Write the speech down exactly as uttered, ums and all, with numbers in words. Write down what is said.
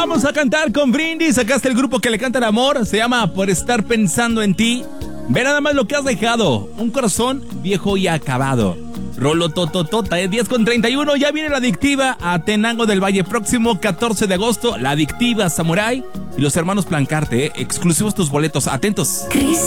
vamos a cantar con Brindis. Acá está el grupo que le canta el amor. Se llama Por Estar Pensando en Ti. Ve nada más lo que has dejado. Un corazón viejo y acabado. Rolo Tototota, es diez con treinta y uno. Ya viene la adictiva a Tenango del Valle. Próximo catorce de agosto. La adictiva Samurai y los hermanos Plancarte, ¿eh? Exclusivos tus boletos. Atentos. Cris.